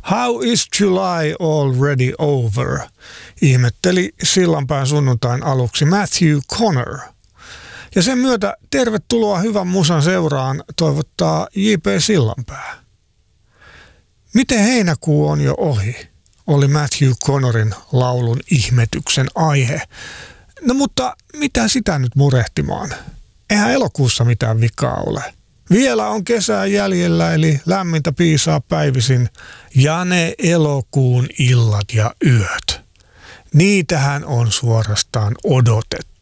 How is July already over? Ihmetteli Sillanpään sunnuntain aluksi Matthew Connor. Ja sen myötä tervetuloa hyvän musan seuraan toivottaa J.P. Sillanpää. Miten heinäkuu on jo ohi? Oli Matthew Connorin laulun ihmetyksen aihe. No mutta mitä sitä nyt murehtimaan? Eihän elokuussa mitään vikaa ole. Vielä on kesää jäljellä, eli lämmintä piisaa päivisin, ja ne elokuun illat ja yöt. Niitähän on suorastaan odotettu.